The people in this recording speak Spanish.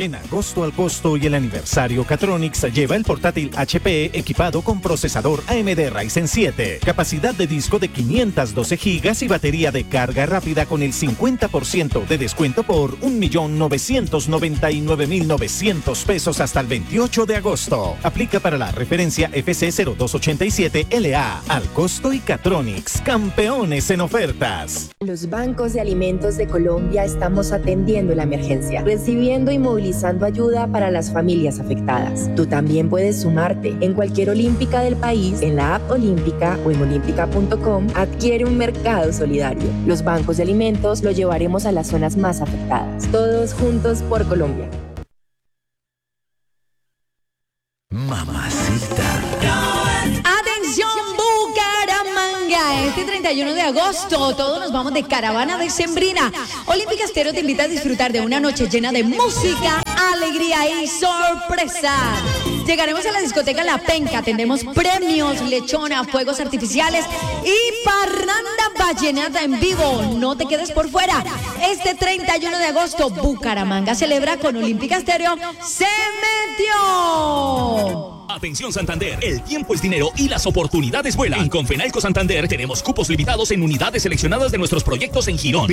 En agosto al costo y el aniversario Catronics lleva el portátil HP equipado con procesador AMD Ryzen 7, capacidad de disco de 512 GB y batería de carga rápida con el 50% de descuento por 1.999.900 pesos hasta el 28 de agosto. Aplica para la referencia FC0287LA. Al costo y Catronics, campeones en ofertas. Los bancos de alimentos de Colombia estamos atendiendo la emergencia, recibiendo y movilizando ayuda para las familias afectadas. Tú también puedes sumarte. En cualquier olímpica del país, en la app Olímpica o en olímpica.com, adquiere un mercado solidario. Los bancos de alimentos lo llevaremos a las zonas más afectadas. Todos juntos por Colombia. Mamacita. ¡Atención, Bucaramanga! Este 31 de agosto todos nos vamos de caravana decembrina. Olímpica Estéreo te invita a disfrutar de una noche llena de música, alegría y sorpresa. Llegaremos a la discoteca La Penca, tendremos premios, lechona, fuegos artificiales y parranda vallenata en vivo. No te quedes por fuera. Este 31 de agosto, Bucaramanga celebra con Olímpica Estéreo. ¡Se metió! Atención Santander, el tiempo es dinero y las oportunidades vuelan. En Confenalco Santander tenemos cupos limitados en unidades seleccionadas de nuestros proyectos en Girón.